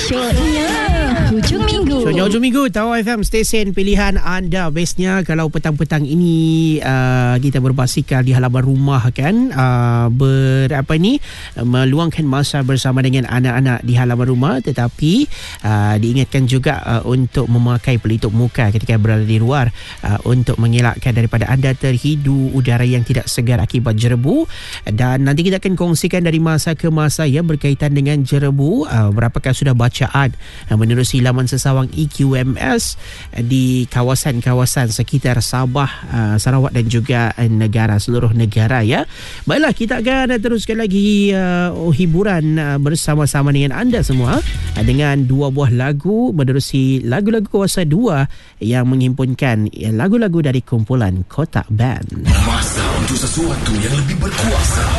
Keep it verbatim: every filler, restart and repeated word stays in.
Syoknya Hujung Minggu. Syoknya Hujung Minggu, Tawau F M, stesen pilihan anda. Bestnya kalau petang-petang ini uh, kita berbasikal di halaman rumah kan, uh, ber apa ni meluangkan masa bersama dengan anak-anak di halaman rumah, tetapi uh, diingatkan juga uh, untuk memakai pelitup muka ketika berada di luar uh, untuk mengelakkan daripada anda terhidu udara yang tidak segar akibat jerebu. Dan nanti kita akan kongsikan dari masa ke masa yang berkaitan dengan jerebu. Uh, berapakah sudah bacaan uh, menerusi laman sesawang E Q M S di kawasan-kawasan sekitar Sabah, uh, Sarawak dan juga uh, negara, seluruh negara ya. Baiklah, kita akan teruskan lagi uh, oh, hiburan uh, bersama-sama dengan anda semua uh, dengan dua buah lagu menerusi lagu-lagu Kuasa dua yang menghimpunkan uh, lagu-lagu dari kumpulan Kotak Band. Masa untuk sesuatu yang lebih berkuasa.